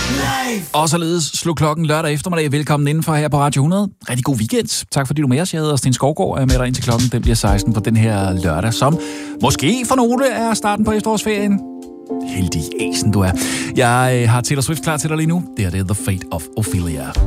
Og således slog klokken lørdag eftermiddag. Velkommen indenfor her på Radio 100. Rigtig god weekend. Tak fordi du er med os. Jeg hedder Sten Skovgaard, er med dig indtil klokken. Den bliver 16 på den her lørdag, som måske for nogle er starten på efterårsferien. Heldig æsen du er. Jeg har Taylor Swift klar til dig lige nu. Det her det er The Fate of Ophelia.